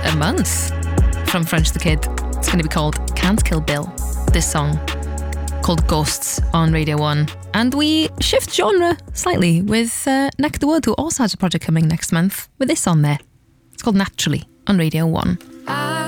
a month from French the Kid. It's going to be called Can't Kill Bill. This song called Ghosts on Radio 1. And we shift genre slightly with Neck the Wood, who also has a project coming next month with this on there. It's called Naturally on Radio 1.